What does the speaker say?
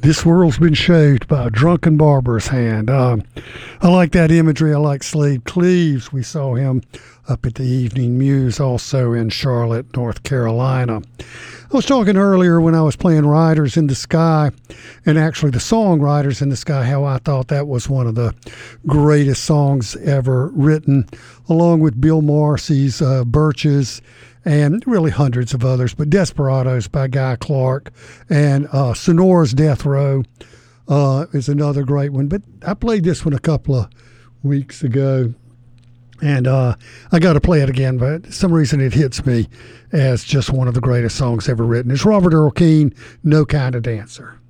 This world's been shaped by a drunken barber's hand. I like that imagery. I like Slade Cleaves. We saw him up at the Evening Muse, also in Charlotte, North Carolina. I was talking earlier when I was playing Riders in the Sky, and actually the song Riders in the Sky, how I thought that was one of the greatest songs ever written, along with Bill Marcy's Birches, and really hundreds of others, but Desperados by Guy Clark, and Sonora's Death Row is another great one. But I played this one a couple of weeks ago, and I got to play it again, but for some reason it hits me as just one of the greatest songs ever written. It's Robert Earl Keen, No Kind of Dancer.